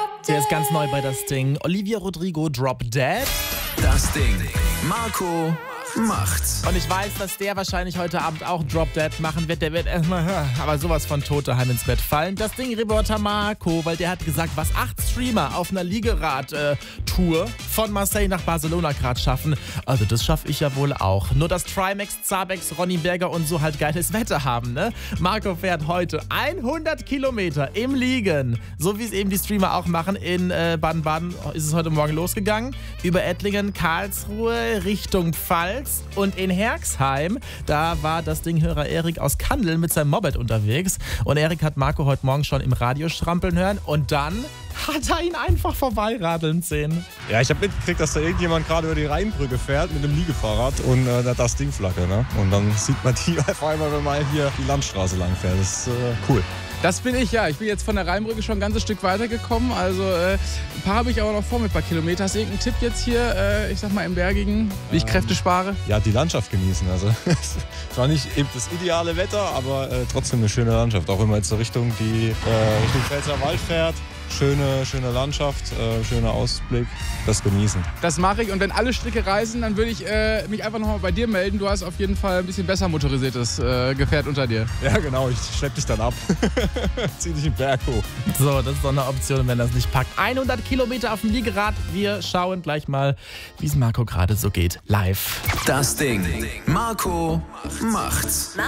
Der ist ganz neu bei Das Ding. Olivia Rodrigo, Drop Dead. Das Ding. Marco macht's. Und ich weiß, dass der wahrscheinlich heute Abend auch Drop Dead machen wird. Der wird erstmal, aber sowas von Tote heim ins Bett fallen. Das Ding Reporter Marco, weil der hat gesagt, was 8 Streamer auf einer Liegerad-Tour von Marseille nach Barcelona gerade schaffen. Also das schaffe ich ja wohl auch. Nur dass Trimax, Zabex, Ronny Berger und so halt geiles Wetter haben, ne? Marco fährt heute 100 Kilometer im Liegen. So wie es eben die Streamer auch machen. In Baden-Baden ist es heute Morgen losgegangen. Über Ettlingen, Karlsruhe, Richtung Pfalz. Und in Herxheim, da war das Dinghörer Erik aus Kandel mit seinem Moped unterwegs. Und Erik hat Marco heute Morgen schon im Radio strampeln hören. Und dann hat er ihn einfach vorbeiradeln sehen. Ja, ich habe mitgekriegt, dass da irgendjemand gerade über die Rheinbrücke fährt mit einem Liegefahrrad und das Ding flackert. Ne? Und dann sieht man die auf einmal, wenn man hier die Landstraße lang fährt. Das ist cool. Das bin ich, ja. Ich bin jetzt von der Rheinbrücke schon ein ganzes Stück weitergekommen. Also ein paar habe ich aber noch vor mit ein paar Kilometern. Hast du irgendeinen Tipp jetzt hier, ich sag mal im Bergigen, wie ich Kräfte spare? Ja, die Landschaft genießen. Also zwar nicht eben das ideale Wetter, aber trotzdem eine schöne Landschaft. Auch wenn man jetzt so Richtung Pfälzer Wald fährt. Schöne Landschaft, schöner Ausblick, das genießen. Das mache ich und wenn alle Stricke reißen, dann würde ich mich einfach nochmal bei dir melden. Du hast auf jeden Fall ein bisschen besser motorisiertes Gefährt unter dir. Ja genau, ich schlepp dich dann ab. Zieh dich den Berg hoch. So, das ist doch eine Option, wenn das nicht packt. 100 Kilometer auf dem Liegerad. Wir schauen gleich mal, wie es Marco gerade so geht. Live. Das Ding. Marco macht's.